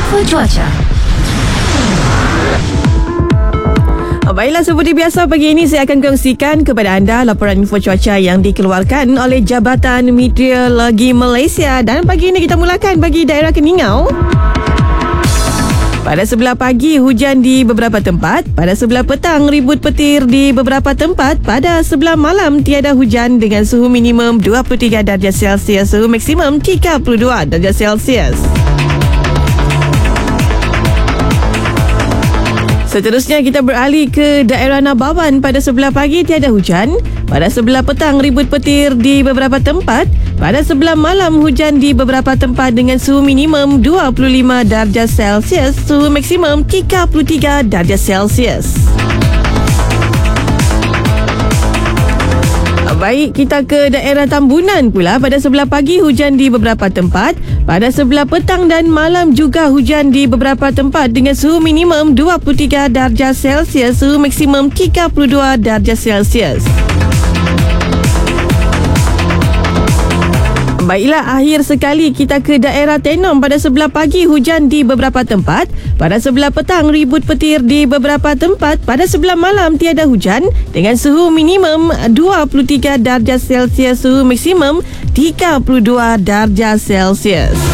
Info cuaca. Baiklah, seperti biasa pagi ini saya akan kongsikan kepada anda laporan info cuaca yang dikeluarkan oleh Jabatan Meteorologi Malaysia. Dan pagi ini kita mulakan bagi daerah Keningau. Pada sebelah pagi, hujan di beberapa tempat. Pada sebelah petang, ribut petir di beberapa tempat. Pada sebelah malam, tiada hujan dengan suhu minimum 23 darjah Celsius, suhu maksimum 32 darjah Celsius. Seterusnya kita beralih ke daerah Nabawan. Pada sebelah pagi tiada hujan. Pada sebelah petang ribut petir di beberapa tempat. Pada sebelah malam hujan di beberapa tempat dengan suhu minimum 25 darjah Celsius, suhu maksimum 33 darjah Celsius. Baik, kita ke daerah Tambunan pula. Pada sebelah pagi hujan di beberapa tempat. Pada sebelah petang dan malam juga hujan di beberapa tempat dengan suhu minimum 23 darjah Celsius, suhu maksimum 32 darjah Celsius. Baiklah, akhir sekali kita ke daerah Tenom. Pada sebelah pagi hujan di beberapa tempat. Pada sebelah petang ribut petir di beberapa tempat. Pada sebelah malam tiada hujan dengan suhu minimum 23 darjah Celsius, suhu maksimum 32 darjah Celsius.